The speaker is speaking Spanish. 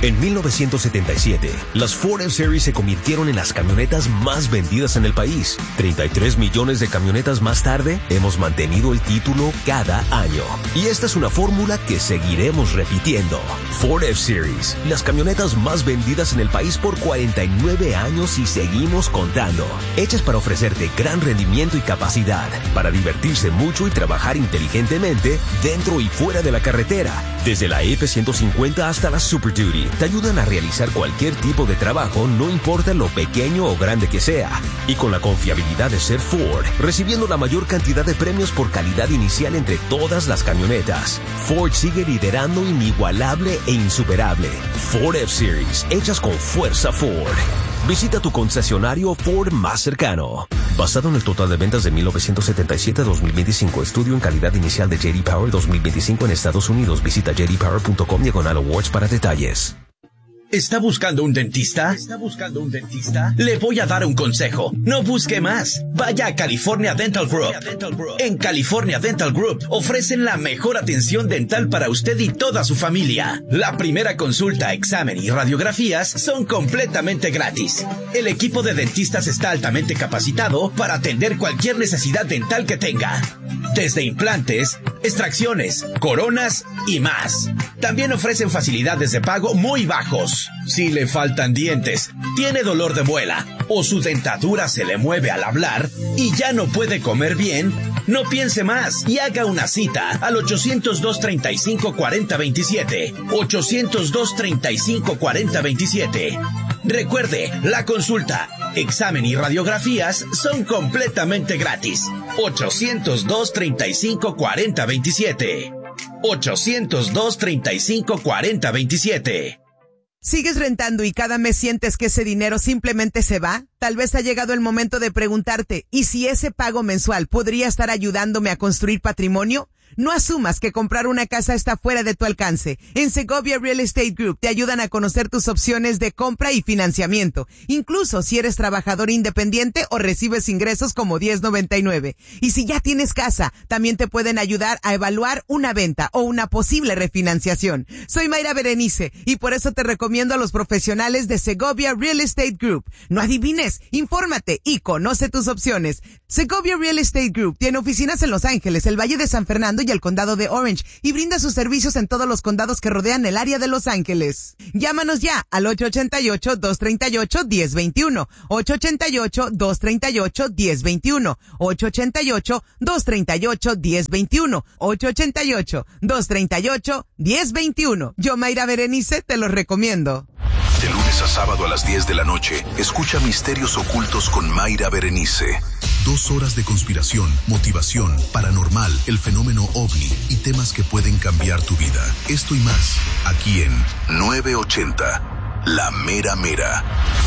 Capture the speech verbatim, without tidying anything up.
En mil novecientos setenta y siete, las Ford F-Series se convirtieron en las camionetas más vendidas en el país. treinta y tres millones de camionetas más tarde, hemos mantenido el título cada año. Y esta es una fórmula que seguiremos repitiendo. Ford F-Series, las camionetas más vendidas en el país por cuarenta y nueve años y seguimos contando. Hechas para ofrecerte gran rendimiento y capacidad, para divertirse mucho y trabajar inteligentemente dentro y fuera de la carretera. Desde la F ciento cincuenta hasta la Super Duty, te ayudan a realizar cualquier tipo de trabajo, no importa lo pequeño o grande que sea. Y con la confiabilidad de ser Ford, recibiendo la mayor cantidad de premios por calidad inicial entre todas las camionetas. Ford sigue liderando inigualable e insuperable. Ford F-Series, hechas con fuerza Ford. Visita tu concesionario Ford más cercano. Basado en el total de ventas de mil novecientos setenta y siete a dos mil veinticinco, estudio en calidad inicial de J D Power dos mil veinticinco en Estados Unidos. Visita j d power punto com diagonal awards para detalles. ¿Está buscando un dentista? ¿Está buscando un dentista? Le voy a dar un consejo. No busque más. Vaya a California Dental Group. En California Dental Group ofrecen la mejor atención dental para usted y toda su familia. La primera consulta, examen y radiografías son completamente gratis. El equipo de dentistas está altamente capacitado para atender cualquier necesidad dental que tenga. Desde implantes, extracciones, coronas y más. También ofrecen facilidades de pago muy bajos. Si le faltan dientes, tiene dolor de muela o su dentadura se le mueve al hablar y ya no puede comer bien, no piense más y haga una cita al ochocientos dos, treinta y cinco, cuarenta, veintisiete. ochocientos dos, treinta y cinco, cuarenta, veintisiete. Recuerde, la consulta, examen y radiografías son completamente gratis. ochocientos dos, treinta y cinco, cuarenta, veintisiete. ochocientos dos, treinta y cinco, cuarenta, veintisiete. ¿Sigues rentando y cada mes sientes que ese dinero simplemente se va? Tal vez ha llegado el momento de preguntarte, ¿y si ese pago mensual podría estar ayudándome a construir patrimonio? No asumas que comprar una casa está fuera de tu alcance. En Segovia Real Estate Group te ayudan a conocer tus opciones de compra y financiamiento, incluso si eres trabajador independiente o recibes ingresos como diez noventa y nueve. Y si ya tienes casa, también te pueden ayudar a evaluar una venta o una posible refinanciación. Soy Mayra Berenice y por eso te recomiendo a los profesionales de Segovia Real Estate Group. No adivines, infórmate y conoce tus opciones. Segovia Real Estate Group tiene oficinas en Los Ángeles, el Valle de San Fernando y el Condado de Orange y brinda sus servicios en todos los condados que rodean el área de Los Ángeles. Llámanos ya al ocho ocho ocho, dos tres ocho, uno cero dos uno, ocho ocho ocho, dos tres ocho, uno cero dos uno, ocho ocho ocho, dos tres ocho, uno cero dos uno, ocho ocho ocho, dos tres ocho, uno cero dos uno. Yo, Mayra Berenice, te los recomiendo. De lunes a sábado a las diez de la noche, escucha Misterios Ocultos con Mayra Berenice. Dos horas de conspiración, motivación, paranormal, el fenómeno ovni y temas que pueden cambiar tu vida. Esto y más, aquí en nueve ochenta, La Mera Mera.